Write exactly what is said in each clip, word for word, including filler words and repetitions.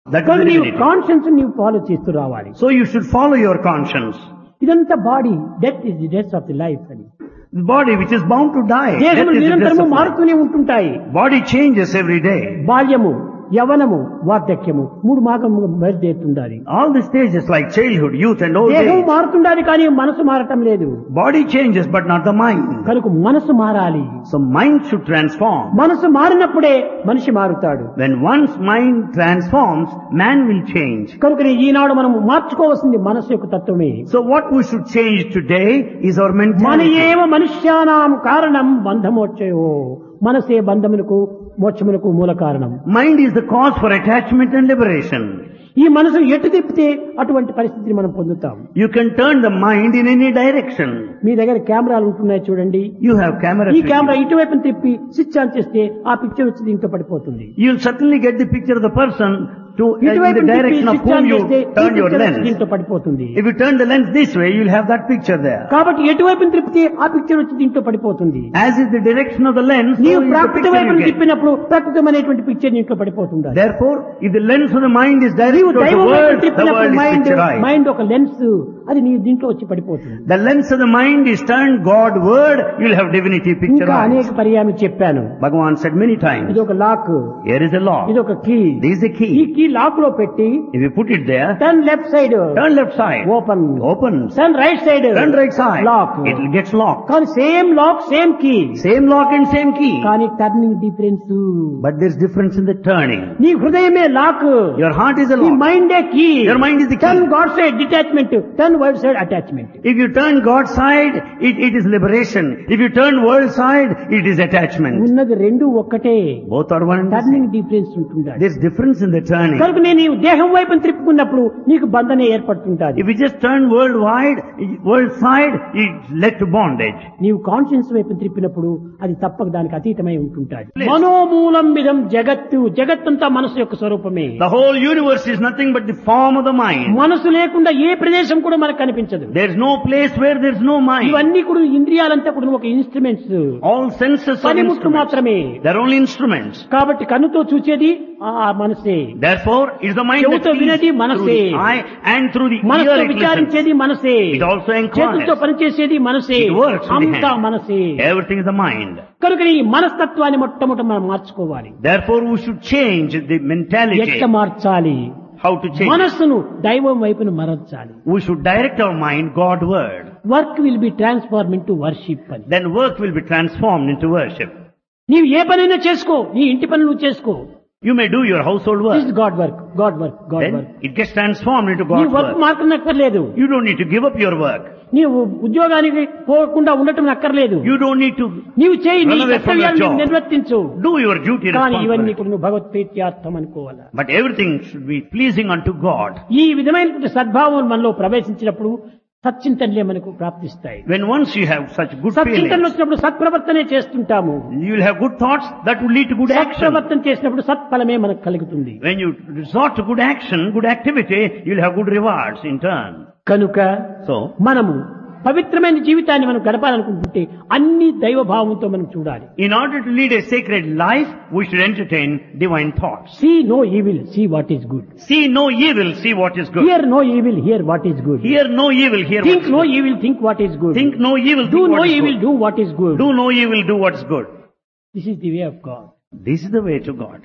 That is కానీ the నీవు divinity. Conscience నీవు ఫాలో చేస్తూ రావాలి. So you should follow your conscience. ఇదంతా body, death is the death of the life అని. The body which is bound to die. Death దేహములు is the death నిరంతరము of life. మారుతూనే ఉంటుంటాయి. Body changes every day. బాల్యము, యవనము, వార్ధక్యము మూడు మాగము బయలుదేరుతుండాలి. All the stages like childhood, youth and old దేహం age. మారుతుండాలి కానీ మనసు మారటం లేదు. Body changes but not the mind. కనుక మనసు మారాలి. So mind should transform. మనసు మారినప్పుడే మనిషి మారుతాడు. When one's mind transforms, man will change. కనుక ఈనాడు మనం మార్చుకోవాల్సింది మనసు యొక్క తత్వమే. So what we should change today is our మన mentality. ఏవ మనుష్యానాం కారణం బంధమోక్షయో. మనసే బంధములకు మోక్షములకు మూల కారణం. Mind is the cause for attachment and liberation. ఈ మనసు ఎటు తిప్పితే అటువంటి పరిస్థితిని మనం పొందుతాం. You can turn the mind in any direction. మీ దగ్గర కెమెరాలు ఉంటున్నాయి చూడండి. You have camera. ఈ కెమెరా ఇటువైపు తిప్పి స్విచ్ ఆన్ చేస్తే ఆ పిక్చర్ వచ్చి దీంట్లో పడిపోతుంది. You'll certainly get the picture of the person to in ఇటువైపు the direction of switch whom on you చేస్తే ఈ turn your పిక్చర్ వచ్చి lens. దీంట్లో పడిపోతుంది. If you turn the lens this way, you'll have that picture there. కాబట్టి ఎటువైపు తిప్పితే ఆ పిక్చర్ వచ్చి దీంట్లో పడిపోతుంది. As is the direction of the lens, so నీవు is the ప్రకృతి picture వైపు you get. తిప్పినప్పుడు ప్రకృతమైనటువంటి పిక్చర్ దీంట్లో పడిపోతుంది. Therefore, if the lens of the mind is నీవు directed towards దైవం the వైపు world, the తిప్పినప్పుడు world is mind picturized. Mind ఒక lens, అది నీ దీంట్లో వచ్చి పడిపోతుంది. The lens of the mind is turned Godward, you'll have divinity ఇంకా picturized. అనేక పర్యాయం చెప్పాను. Bhagavan said many times, ఇది ఒక lock, here is a lock. ఇది ఒక కీ. This is the ఈ key. కీ లాక్ లో పెట్టి If you put it there, turn left side turn left side, open, opens. Turn right side Turn right side, lock. it gets locked. కానీ same lock same key, Same lock and same key. కానీ turning difference. But there's difference in the turning. నీ హృదయమే lock, Your heart is a నీ lock. మైండే key. Your mind is the key. Turn God side detachment, turn world side attachment. If you turn God's side, it, it is liberation. If you turn world side, it is attachment. ఉన్నది రెండు ఒక్కటే. Both are one and the turning same. Difference ఉంటుంది. There's difference in the turning. కనుక నేను ఈ దేహం వైపు తిప్పుకున్నప్పుడు నీకు బంధన ఏర్పడుతుంటుంది. If you just turn worldwide, world side, it's led to bondage. నీవు కాన్షియన్స్ వైపు తిప్పినప్పుడు అది తప్పక దానికి అతీతమై ఉంటుంటాది. మనోమూలం విధం జగత్తు, జగత్తంతా మనసు యొక్క స్వరూపమే. The whole universe is nothing but the form of the mind. మనసు లేకుండా ఏ ప్రదేశం కూడా మనకు కనిపించదు. There's no place where there's no mind. ఇవన్నీ కూడా ఇంద్రియాలంతా కూడా ఒక ఇన్స్ట్రుమెంట్స్, All senses are పనిముట్లు instruments. మాత్రమే. They're only instruments. కాబట్టి కన్నుతో చూచేది ఆ మనసే, Therefore, it's the mind that చెవుతో sees వినేది through మనసే, the eye and through the ear మనసుతో it listens. విచారించేది మనసే, It also చేతులతో inquires. పనిచేసేది మనసే, It works with the అంతా hand. మనసే. Everything is the mind. కనుక ఈ మనస్తత్వాన్ని మొట్టమొదట మనం మార్చుకోవాలి. Therefore, we should change the mentality. ఎట్లా మార్చాలి? How to change? మనస్సును దైవం వైపును మరల్చాలి. We should direct our mind Godward. Work will be transform into worship అని. Then work will be transformed into worship. నీవు ఏ పనైనా చేసుకో, నీ ఇంటి పని నువ్వు చేసుకో. You may do your household this work. Is God work, God work, God Then work. it gets transformed into నీ God's work work. మార్కనక్కర్లేదు. You don't need to give up your work. నీవు ఉద్యోగానికి పోకుండా ఉండటం అక్కర్లేదు. You don't need to నీవు చేయి, నీ Run away from your కర్తవ్యాన్ని job. నిర్వర్తించు. do your duty కానీ ఇవన్నీ responsibly. కూడా నువ్వు భగవత్ ప్రీత్యార్థం అనుకోవాలా. But everything should be pleasing unto God. ఈ విధమైనటువంటి సద్భావం మనలో ప్రవేశించినప్పుడు సచ్చింతనలే మనకు ప్రాప్తిస్తాయి. When once you have such good సచ్చింతనలు feelings, వచ్చినప్పుడు సత్ప్రవర్తనే చేస్తుంటాము. you will have good thoughts that will lead to good action. సత్ప్రవర్తన చేసినప్పుడు సత్ఫలమే మనకు కలుగుతుంది. When you resort to good action, good activity, you'll have good rewards in turn. కనుక So, మనము పవిత్రమైన జీవితాన్ని మనం గడపాలనుకుంటుంటే అన్ని దైవ భావంతో మనం చూడాలి. in order to lead a sacred life, we should entertain divine thoughts. See no evil, see what is good. See no evil, see what is good. Here no evil, here what is good. Hear no evil, hear what think is no good. Evil, think what is good. Think no evil, do think no what is evil, good. Do what is good. Do no evil, do what is good. This is the way of God. This is the way to God.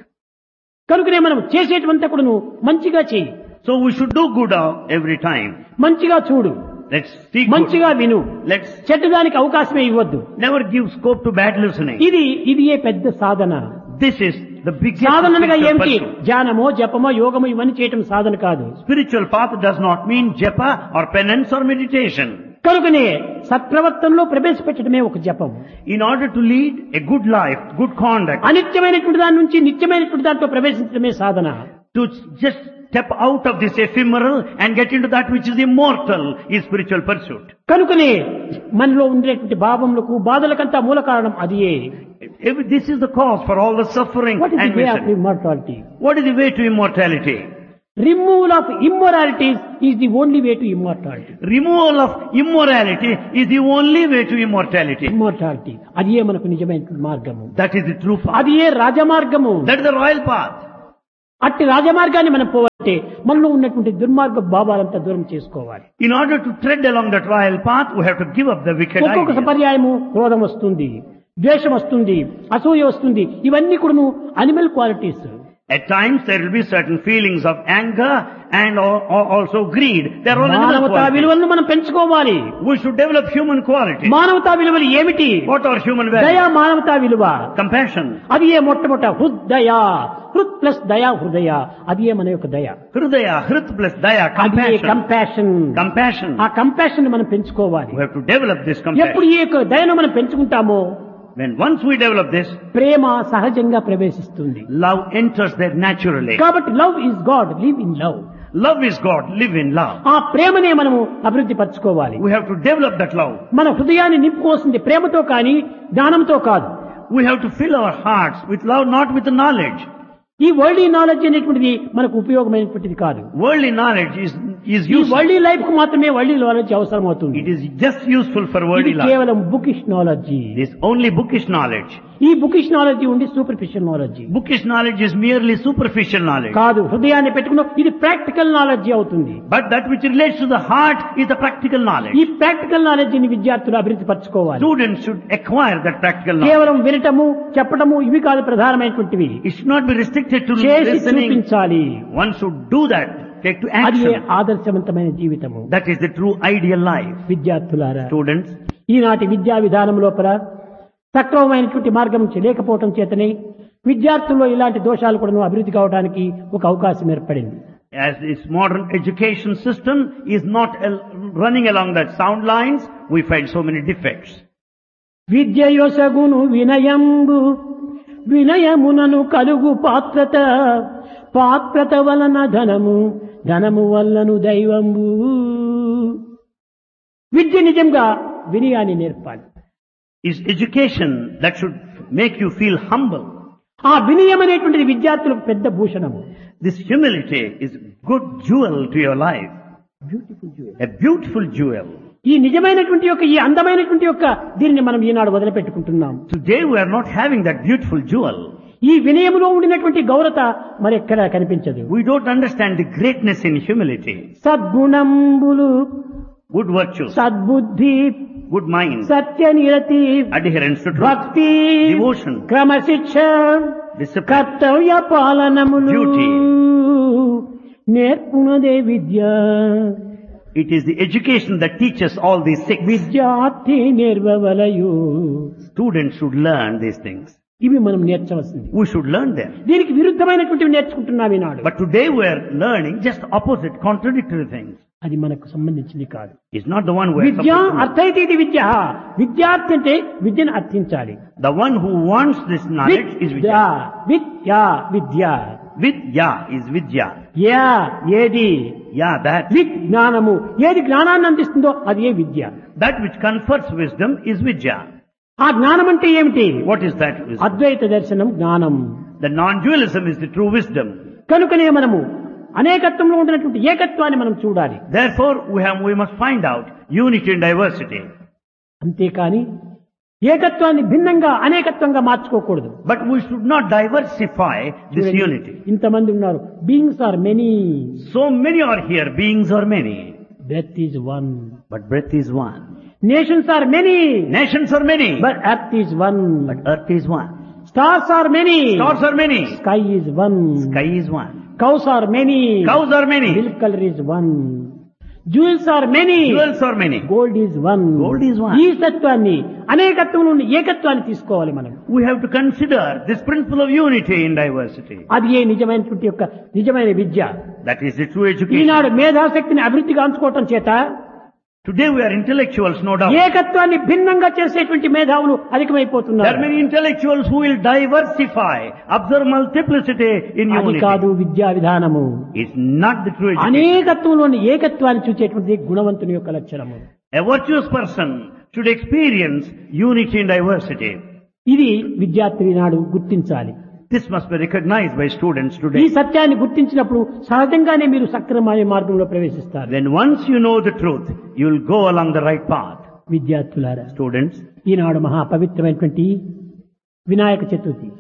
కనుకనే మనం చేసేటువంతా కూడా నువ్వు మంచిగా చేయి, So we should do good uh, every time. మంచిగా చూడు, Let's speak good. మంచిగా విను, Let's చెడ్డదానికి అవకాశమే ఇవ్వద్దు. never give scope to bad listening. ఇది ఇది ఏ పెద్ద సాధన. This is the biggest సాధనలుగా spiritual ఏమిటి? pursuit. ధ్యానమో జపమో యోగమో ఇవన్నీ చేయటం సాధన కాదు. Spiritual path does not mean japa or penance or meditation. కనుకనే సత్ప్రవర్తనలో ప్రవేశపెట్టడమే ఒక జపం. In order to lead a good life, good conduct, అనిత్యమైనటువంటి దాని నుంచి నిత్యమైనటువంటి దాంట్లో ప్రవేశించడమే సాధన. to just step out of this ephemeral and get into that which is immortal is spiritual pursuit. కనుకనే మనలో ఉండేటువంటి భావములకు బాధలకంతా మూల కారణం అదియే. Every- This is the cause for all the suffering what is and the way of misery. Immortality? What is the way to immortality? Removal of immoralities is the only way to immortality. Removal of immorality is the only way to immortality. Immortality అది ఏ మనకు నిజమైన మార్గము, That is the true path. అది ఏ రాజమార్గము. That is the royal path. అట్టి రాజమార్గాన్ని మనం పోవాలంటే మనలో ఉన్నటువంటి దుర్మార్గ భావాలంతా దూరం చేసుకోవాలి. In order to tread along that royal path, we have to give up the wicked ఒక్కొక్క ideas. పర్యాయము క్రోధం వస్తుంది, ద్వేషం వస్తుంది, అసూయ వస్తుంది. ఇవన్నీ కూడా animal qualities. At times there will be certain feelings of anger and al- al- also greed. They are all animal మానవతా qualities. విలువలను మనం పెంచుకోవాలి. We should develop human qualities. మానవతా విలువలు ఏమిటి? What are human దయా values? మానవతా విలువ. Compassion. అది ఏ మొట్టమొదట హృదయ, హృత్ ప్లస్ దయా హృదయ, అది ఏ మన యొక్క దయ. Hridaya, Hrit plus Daya, అది ఏ compassion. కంపాషన్. Compassion. ఆ కంపాషన్ మనం పెంచుకోవాలి. We have to develop this ఎప్పుడు compassion. ఈ యొక్క దయను మనం పెంచుకుంటామో When once we develop this, ప్రేమ సహజంగా ప్రవేశిస్తుంది. love enters there naturally. కాబట్టి love is God, live in love. Love is God, live in love. ఆ ప్రేమనే మనము అభివృద్ధి పరచుకోవాలి. We have to develop that love. మన హృదయాన్ని నింపుకోవాల్సింది ప్రేమతో కానీ జ్ఞానంతో కాదు. We have to fill our hearts with love, not with the knowledge. ఈ వరల్డ్ నాలెడ్జ్ అనేటువంటిది మనకు ఉపయోగమైనటువంటిది కాదు. Worldly knowledge is, is ఈ useful. వరల్డ్ లైఫ్ కు మాత్రమే వరల్డ్ నాలెడ్జ్ అవసరం అవుతుంది. It is just useful for ఇది worldly life. కేవలం bookish knowledge. This only bookish knowledge. ఈ బుకిష్ నాలెడ్జ్ ఉండి superficial knowledge Bookish knowledge is merely superficial knowledge. కాదు. హృదయాన్ని పెట్టుకున్న ఇది ప్రాక్టికల్ నాలెడ్జ్ అవుతుంది. But that which relates to the heart is the practical knowledge. ఈ practical knowledge ని విద్యార్థులు అభివృద్ధి పరచుకోవాలి. Students should acquire that practical knowledge. కేవలం వినటము చెప్పడము ఇవి కాదు ప్రధానమైనటువంటివి. It should not be restricted to చేసి listening. చూపించాలి. One should do that. Take to అది action. ఆదర్శవంతమైన జీవితము. That is the true ideal life. విద్యార్థులారా, Students, ఈనాటి విద్యా విధానం లోపల సక్రమమైనటువంటి మార్గం లేకపోవటం చేతనే విద్యార్థుల్లో ఇలాంటి దోషాలు కూడా అభివృద్ధి కావడానికి ఒక అవకాశం ఏర్పడింది. as this modern education system is not al- running along that sound lines, we find so many defects. విద్య యొసగును వినయంబు, వినయమునను కలుగు పాత్రత, పాత్రత వలన ధనము, ధనము వలన దైవంబు. విద్య నిజంగా వినయాన్ని నేర్పాలి. Is education that should make you feel humble. ఆ వినయం అనేటువంటిది విద్యార్థులకు పెద్ద భూషణము. This humility is good jewel to your life. Beautiful jewel. A beautiful jewel. ఈ నిజమైనటువంటి యొక్క ఈ అందమైనటువంటి యొక్క దీనిని మనం ఈనాడు వదిలిపెట్టుకుంటున్నాం. Today we are not having that beautiful jewel. ఈ వినయములో ఉండినటువంటి గౌరత మరెక్కడా కనిపించదు. We don't understand the greatness in humility. సద్గుణంబులు, Good virtues, సద్బుద్ధి, good mind, సత్యనిరతి, adherence to truth, భక్తి, devotion, క్రమశిక్ష, discipline, కర్తవ్య పాలనములు Duty. నేర్పునదే Vidya. It is the education that teaches all these six. విద్యార్థి నేర్వవలయు. Students should learn these things. ఇవి మనం నేర్చవలసింది. We should learn them. దీనికి విరుద్ధమైనటువంటివి నేర్చుకుంటున్నాం ఈనాడు. But today we are learning just opposite, contradictory things. అది మనకు సంబంధించింది కాదు. It's not the one who is Vidya supposed to know. అర్థైతే ఇది విద్య. విద్యార్థి అంటే విద్యను అర్థించాలి. The one who wants this knowledge is Vidya, Vidya. Vidya, Vidya. Vidya is Vidya. Yeah ఏది? Yeah, that. With జ్ఞానము. ఏది జ్ఞానాన్ని అందిస్తుందో అది ఏ విద్య. That which confers wisdom is Vidya. ఆ జ్ఞానం అంటే ఏమిటి? What is that wisdom? అద్వైత దర్శనం జ్ఞానం. The non-dualism is the true wisdom. కనుకనే మనము అనేకత్వంలో ఉండినటువంటి ఏకత్వాన్ని మనం చూడాలి. Therefore, we have, we must find out unity and diversity. అంతేకాని ఏకత్వాన్ని భిన్నంగా అనేకత్వంగా మార్చుకోకూడదు. But we should not diversify this unity. ఇంతమంది ఉన్నారు. Beings are many, So many are here, beings are many, breath is one. but breath is one. Nations are many, Nations are many, but earth is one. but earth is one. Stars are many, Stars are many, sky is one. sky is one. Cows are many, Cows are many, milk colour is one. Jewels are many, jewels are many. Gold is one. Gold is one. ఈ తత్వాన్ని అనేకత్వంలో ఉన్న ఏకత్వాన్ని తీసుకోవాలి మనం. We have to consider this principle of unity in diversity. అది ఏ నిజమైనటువంటి యొక్క నిజమైన విద్య. That is the true education. ఈనాడు మేధాశక్తిని అభివృద్ధి కాంచుకోవటం చేత Today we are intellectuals, no doubt. ఏకత్వాన్ని భిన్నంగా చేసేటువంటి మేధావులు There are అధికమైపోతున్నారు. many intellectuals who will diversify, observe multiplicity in అది unity. కాదు విద్యా విధానము. It's not the true education. అనేకత్వంలోని ఏకత్వాన్ని చూచేటువంటి గుణవంతుని యొక్క లక్షణము. A virtuous person should experience unity and diversity. ఇది విద్యార్థి నాడు గుర్తించాలి. This must be recognized by students ఈ today. సత్యాన్ని గుర్తించినప్పుడు సహజంగానే మీరు సక్రమమైన మార్గంలో ప్రవేశిస్తారు. Then once you know the truth, you will go along the right path. విద్యార్థులారా, Students, ఈనాడు మహా పవిత్రమైనటువంటి Vinayaka Chaturthi.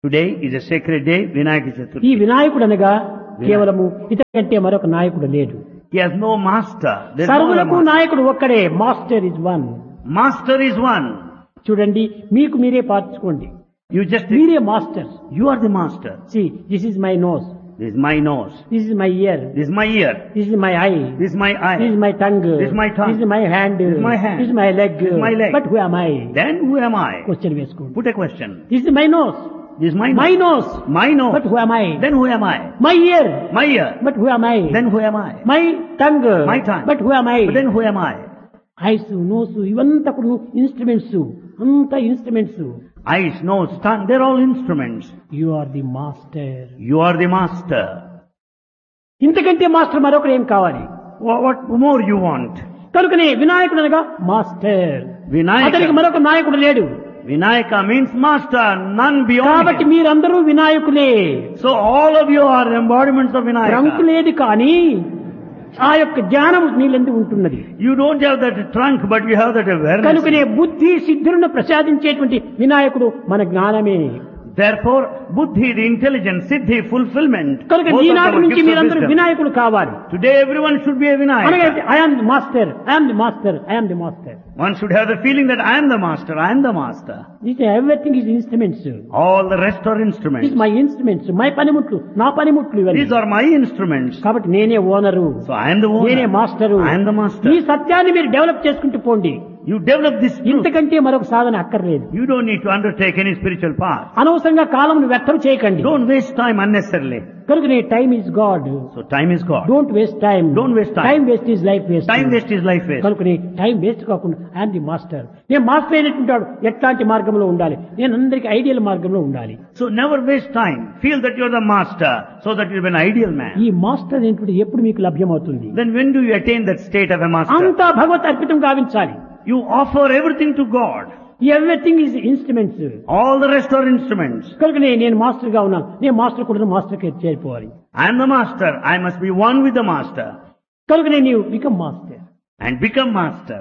Today is a sacred day, Vinayaka ఈ Chaturthi. వినాయకుడు అనగా కేవలము ఇతకంటే మరొక నాయకుడు లేడు. He has no master. There is no other సర్వులకు master. నాయకుడు ఒక్కడే. Master is one. Master is one. చూడండి, మీకు మీరే పార్చుకోండి. You just, మీరే master. you are the master. See this is my nose, This is my nose. This is my year, This is my ear. This is my I, This is my eye. This is my tongue, This is my tongue. This is my hand, This is my hand. This is my leg. This is my leg. But who am I? Then who am I? Question వేసుకోండి. Put a question. This is my nose, This is my my nose. Nose, My nose. But who am I? Then who am I? My year, My ear. But who am I? Then who am I? My tongue, My tongue. But who am I? But then who am I? Ice, nose ఇవంతా కూడా instruments, అంతా instruments. Eyes, nose, tongue, they're all instruments. You are the master. You are the master. ఇంతకంటే master మరొకరు ఏం కావాలి? What, what more you want? కనుకనే వినాయకుడు అనగా మాస్టర్. Vinayaka. అతనికి మరొక నాయకుడు లేడు. Vinayaka means master, none beyond కాబట్టి him. మీరందరూ వినాయకులే. So all of you are embodiments of trunk Vinayaka. లేదు కానీ ఆ యొక్క జ్ఞానం నీళ్ళెందు ఉంటున్నది. You don't have that trunk, but you have that awareness. కనుకనే బుద్ధి సిద్ధులను ప్రసాదించేటువంటి వినాయకుడు మన జ్ఞానమే. Therefore, buddhi, the intelligence, siddhi, fulfillment. కనుక both of ఈనాటి them are నుంచి gifts of మీరందరూ wisdom. వినాయకుడు కావాలి. Today everyone should be a అనగా Vinayaka. I am the master, I am the master, I am the master. One should have the feeling that I am the master, I am the master. Everything is instruments. All the rest are is instruments. My instruments, my పనిముట్లు, నా పనిముట్లు ఇవన్నీ. These are my instruments. కాబట్టి నేనే owner, So I am the నేనే owner. Master. I am the master. ఈ సత్యాన్ని మీరు డెవలప్ చేసుకుంటూ పోండి. You develop this truth. ఇంతకంటే మరొక సాధన అక్కర్లేదు. You don't need to undertake any spiritual path. అనవసరంగా కాలంను వ్యర్థం చేయకండి. Don't waste time unnecessarily. కనుక నీ time is God. So time is God. Don't waste time. Don't waste time. Time waste is life waste. Time waste is life waste. కనుక నీ time waste కాకుండా I'm the master. నేను master అయినట్టుంటాడు ఎట్లాంటి మార్గంలో ఉండాలి, నేను అందరికి ఐడియల్ మార్గంలో ఉండాలి. So never waste time. Feel that you're the master so that you'll be an ideal man. ఈ మాస్టర్ అనేటువంటి ఎప్పుడు మీకు లభ్యమవుతుంది? Then when do you attain that state of a master? అంతా భగవత్ అర్పితం గావించాలి. You offer everything to God. Everything is instruments. All the rest are instruments. కనుక నేను master గా ఉన్నాను, నేను మాస్టర్ కూడా మాస్టర్ కి చేరిపోవాలి. I am the master. I must be one with the master. కనుక నేను become master. And become master.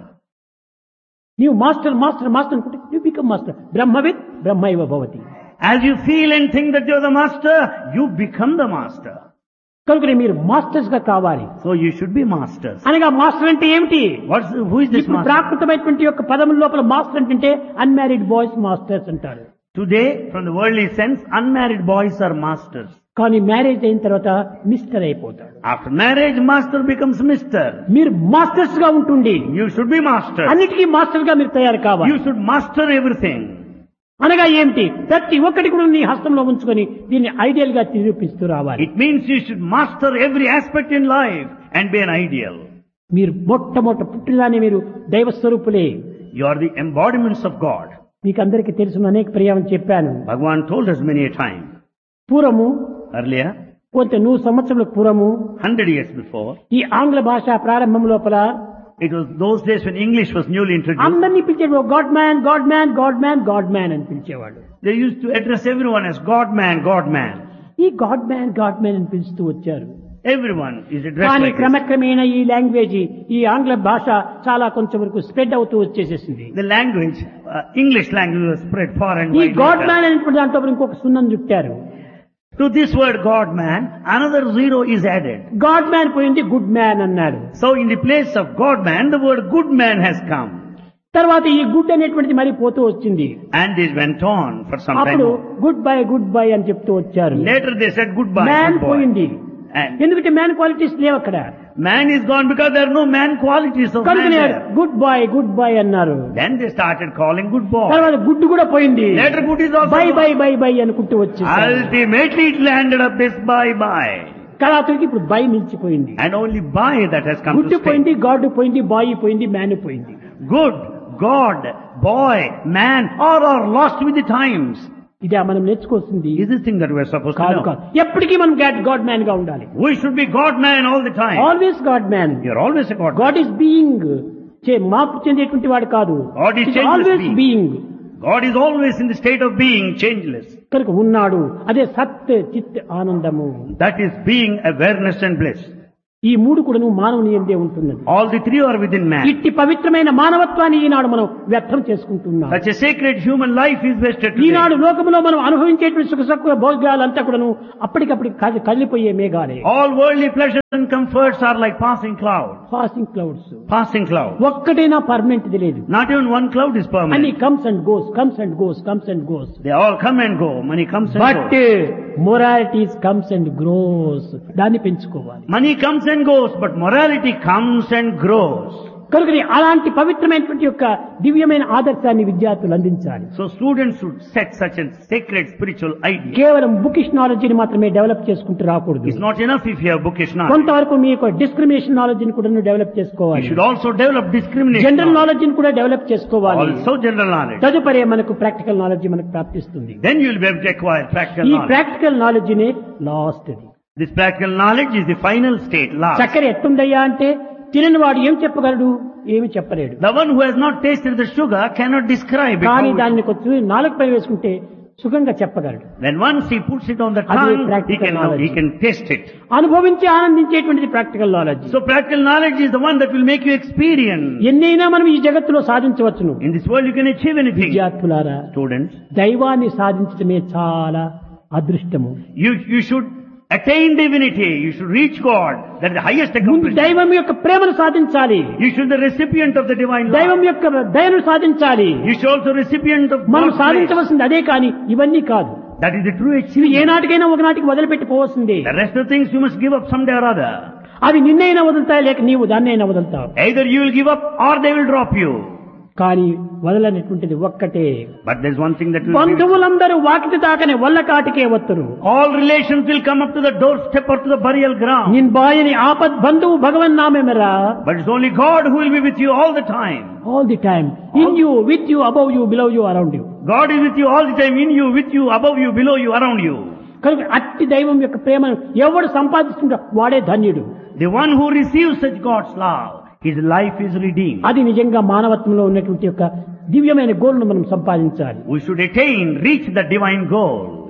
నీవు మాస్టర్ మాస్టర్ మాస్టర్ అనుకుంటే you become master. బ్రహ్మవిత్ బ్రహ్మైవ Bhavati. As you feel and think that you're the master, you become the master. కనుక మీరు masters గా కావాలి. So you should be masters. అనగా master అంటే ఏమిటి? What's, who is this ఇప్పుడు master? ప్రాకృతమైనటువంటి యొక్క పదముల లోపల మాస్టర్ అంటే అన్మ్యారీడ్ బాయ్స్ మాస్టర్స్ అంటారు. Today, from the worldly sense, unmarried boys are masters. కానీ మ్యారేజ్ అయిన తర్వాత మిస్టర్ అయిపోతాడు. After marriage, master becomes mister. మీరు మాస్టర్స్ గా ఉంటుండి You should be masters. అన్నిటికీ మాస్టర్ గా మీరు తయారు కావాలి. You should master everything. అనగా ఏమిటి? ప్రతి ఒక్కటి కూడా నీ హస్తంలో ఉంచుకొని దీన్ని ఐడియల్ గా నిరూపిస్తూ రావాలి. It means you should master every aspect in life and be an ideal. మీరు మొట్టమొదట పుట్టినదాన్ని మీరు దైవ స్వరూపులే. You are the embodiments of God. మీకు అందరికీ తెలుసు, అనేక పర్యాయం చెప్పాను. Bhagavan told us many a time. పూర్వము Earlier, కొంత నూరు సంవత్సరాల పూర్వము hundred years before, ఈ ఆంగ్ల భాష ప్రారంభం లోపల it was those days when English was newly introduced. అందరినీ పిలిచేవాడు God man God man God man God man అని పిలిచేవాడు. They used to address everyone as God man, God man. ఈ గాడ్ మ్యాన్ గాడ్ మ్యాన్ అని పిలుస్తూ వచ్చారు. Everyone is addressed కానీ like this. క్రమక్రమేణా ఈ language, ఈ ఆంగ్ల భాష చాలా కొంచెం వరకు స్ప్రెడ్ అవుతూ వచ్చేసేసింది. The language, uh, English language was spread far and ఈ wide. God later. మ్యాన్ అనేటువంటి దాంట్లో ఇంకొక సున్నం చుట్టారు. To this word God man, another zero is added. God man పోయింది, గుడ్ మ్యాన్ అన్నాడు. So in the place of God man, the word good man has come. తర్వాత ఈ గుడ్ అనేటువంటిది మరి పోతూ వచ్చింది. And this went on for some time. అప్పుడు more. Good bye good bye అని చెప్తూ వచ్చారు. Later they said goodbye. Man good boy. పోయింది. And ఎందుకంటే మ్యాన్ క్వాలిటీస్ లేవు అక్కడ. man is gone because there are no man qualities of man కనుక there. Good bye good bye అన్నారు. Then they started calling good boy. తర్వాత good కూడా పోయింది. Later good is also by gone. By by by అనుకుంటూ వచ్చి Ultimately it landed up this bye bye. కళాతుడికి ఇప్పుడు by నిలిచిపోయింది. And only bye that has come good to stay. పోయింది, God పోయింది, bye పోయింది, మ్యాన్ పోయింది. Good, God, boy, man, all are lost with the times. ఇదే మనం నేర్చుకోవాల్సింది. Is this thing that we are supposed to కాదు know? కాదు, ఎప్పటికీ మనం గాడ్ మ్యాన్ గా ఉండాలి. We should be God man all the time. Always God man. You're always a God man. God is being, మార్పు చెందేటువంటి వాడు కాదు. God is changeless always being. Being. God is always in the state of being, changeless. కనుక ఉన్నాడు, అదే సత్ చిత్ ఆనందము. That is being, awareness and bliss. ఈ మూడు కూడాను మానవుని యందే ఉంటున్నది. All the three are within man. ఇట్టి పవిత్రమైన మానవత్వాన్ని ఈనాడు మనం వ్యర్థం చేసుకుంటున్నాం. Such a sacred human life is wasted today. ఈనాడు లోకంలో మనం అనుభవించేటువంటి సుఖ సుఖ భోగాలంతా కూడాను అప్పటికప్పటికి కదిలి- కదిలిపోయే మేఘాలే. All worldly pleasures and comforts are like passing clouds. Passing clouds. Passing clouds. ఒక్కటైనా పర్మనెంట్ ది లేదు. Not even one cloud is అన్ని permanent. Comes and goes, comes and goes, comes and goes. They all come and go. Money comes and but goes. Moralities comes and grows. దాన్ని పెంచుకోవాలి. Money comes and goes, but morality comes and grows. కనుక అలాంటి పవిత్రమైనటువంటి యొక్క దివ్యమైన ఆదర్శాన్ని విద్యార్థులు అందించాలి. So students should set such a sacred spiritual idea. కేవలం బుకిష్ నాలెడ్జ్ ని మాత్రమే డెవలప్ చేసుకుంటూ రాకూడదు. It's not enough if you have bookish knowledge. కొంతవరకు మీ యొక్క డిస్క్రిమినేషన్ నాలెడ్జ్ ని కూడా డెవలప్ You చేసుకోవాలి. should also develop discrimination general knowledge. Knowledge ని కూడా డెవలప్ చేసుకోవాలి. Also general knowledge. తదుపరి మనకు ప్రాక్టికల్ నాలెడ్జ్ మనకు ప్రాప్తిస్తుంది. Then you will be able to acquire practical ఈ knowledge. ప్రాక్టికల్ నాలెడ్జ్ నే last the. This practical knowledge is the final state, last. చక్కెర ఎట్టుందయ్యా అంటే తినని వాడు ఏం చెప్పగలడు, ఏమి చెప్పలేడు. The one who has not tasted the sugar cannot describe it. కానీ How it- దాన్ని కొంచెం నాలుగు పై వేసుకుంటే సుఖంగా చెప్పగలడు. When once he puts it on the అది tongue, he practical can, knowledge. he can taste it. అనుభవించి ఆనందించేటువంటిది practical knowledge. So practical knowledge is the one that will make you experience. ఎన్నైనా మనం ఈ జగత్తులో సాధించవచ్చును. In this world you can achieve anything. విద్యార్థులారా, Students, దైవాన్ని సాధించడమే చాలా అదృష్టము. you, you should attain divinity. You should reach God. That is the highest ముందు accomplishment. దైవం యొక్క ప్రేమను సాధించాలి. You should be the recipient of the divine దైవం love. యొక్క దయను సాధించాలి. You should also recipient of మనం God's grace. సాధించవలసింది అదే కానీ ఇవన్నీ కాదు. That is the true ఇవి achievement. ఏనాటికైనా ఒకనాటికి వదిలిపెట్టి పోవలసిందే. The rest of the things you must give up someday or other. అవి నిన్నైనా వదులుతాయి, లేక నీవు దాన్నైనా వదులుతావు. Either you will give up or they will drop you. కానీ వదలనటువంటిది ఒక్కటే. But there's one thing that will give. బంధువులందరూ వాకిటి దాకనే వల్ల కాటికే వత్తురు. All relations will come up to the doorstep or to the burial ground. నిన్ బాయని ఆపద్ బంధువు భగవన్ నామేమరా. But it's only God who will be with you all the time. All the time in you, with you, above you, below you, around you. God is with you all the time, in you, with you, above you, below you, around you. కనుక అట్టి దైవం యొక్క ప్రేమను ఎవడు సంపాదిస్తుంటో వాడే ధన్యుడు. The one who receives such God's love, his life is redeemed. అది నిజంగా మానవత్వంలో ఉన్నటువంటి యొక్క దివ్యమైన గోల్ను మనం సంపాదించాలి. We should attain, reach the divine goal.